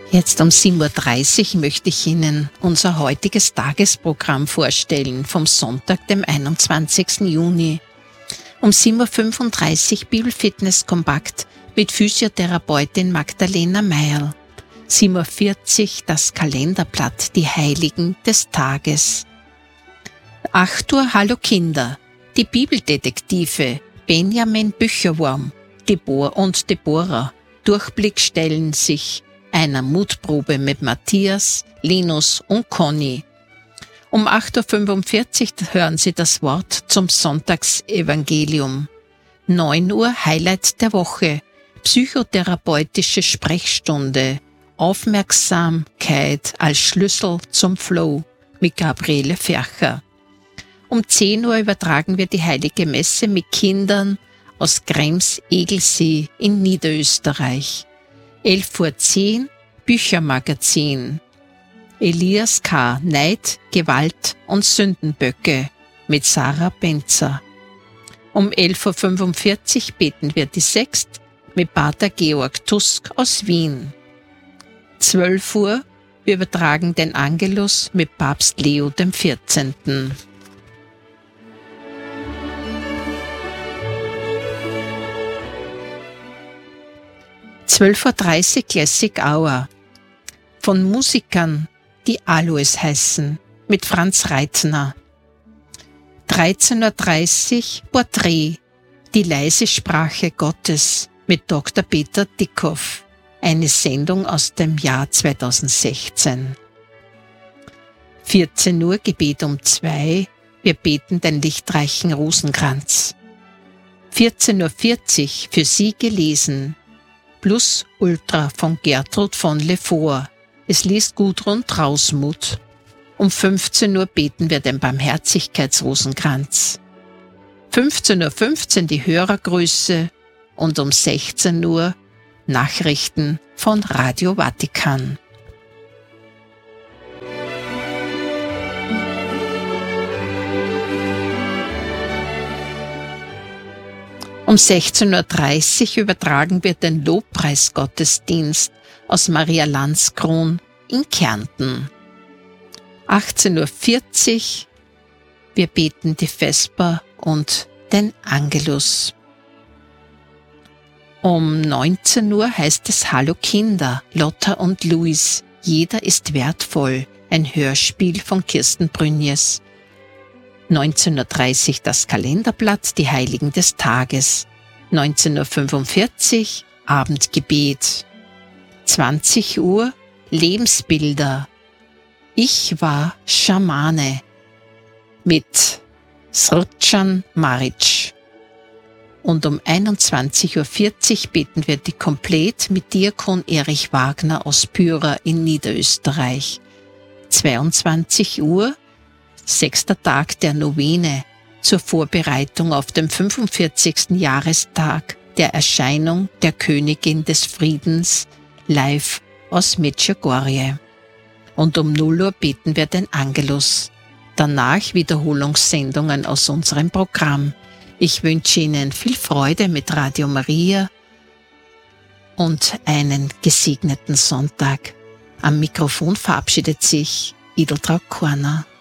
Jetzt um 7:30 Uhr möchte ich Ihnen unser heutiges Tagesprogramm vorstellen vom Sonntag, dem 21. Juni. Um 7:35 Uhr Bibelfitness kompakt mit Physiotherapeutin Magdalena Meierl. 7:40 Uhr das Kalenderblatt, die Heiligen des Tages. 8 Uhr Hallo Kinder, die Bibeldetektive Benjamin Bücherwurm, Deborah, Durchblick stellen sich einer Mutprobe mit Matthias, Linus und Conny. Um 8:45 Uhr hören Sie das Wort zum Sonntagsevangelium. 9 Uhr Highlight der Woche, psychotherapeutische Sprechstunde, Aufmerksamkeit als Schlüssel zum Flow mit Gabriele Fercher. Um 10 Uhr übertragen wir die Heilige Messe mit Kindern aus Krems-Egelsee in Niederösterreich. 11:10 Uhr Büchermagazin. Elias K. Neid, Gewalt und Sündenböcke mit Sarah Benzer. Um 11:45 Uhr beten wir die Sext mit Pater Georg Tusk aus Wien. 12 Uhr wir übertragen den Angelus mit Papst Leo XIV. 12:30 Uhr Classic Hour. Von Musikern, die Alois heißen, mit Franz Reitner. 13:30 Uhr Porträt, die leise Sprache Gottes mit Dr. Peter Dickhoff. Eine Sendung aus dem Jahr 2016. 14 Uhr Gebet um 2. Wir beten den lichtreichen Rosenkranz. 14:40 Uhr für Sie gelesen. Plus Ultra von Gertrud von Lefort. Es liest Gudrun Trausmuth. Um 15 Uhr beten wir den Barmherzigkeitsrosenkranz. 15:15 Uhr die Hörergrüße und um 16 Uhr Nachrichten von Radio Vatikan. Um 16:30 Uhr übertragen wir den Lobpreisgottesdienst aus Maria Landskron in Kärnten. 18:40 Uhr wir beten die Vesper und den Angelus. Um 19 Uhr heißt es Hallo Kinder, Lotta und Luis, jeder ist wertvoll, ein Hörspiel von Kirsten Brünjes. 19:30 Uhr das Kalenderblatt, die Heiligen des Tages. 19:45 Uhr Abendgebet. 20 Uhr Lebensbilder. Ich war Schamane mit Srđan Marić. Und um 21:40 Uhr beten wir die Komplett mit Diakon Erich Wagner aus Pyra in Niederösterreich. 22 Uhr 6. Tag der Novene zur Vorbereitung auf den 45. Jahrestag der Erscheinung der Königin des Friedens live aus Medjugorje. Und um 0 Uhr beten wir den Angelus. Danach Wiederholungssendungen aus unserem Programm. Ich wünsche Ihnen viel Freude mit Radio Maria und einen gesegneten Sonntag. Am Mikrofon verabschiedet sich Ideltraud Korner.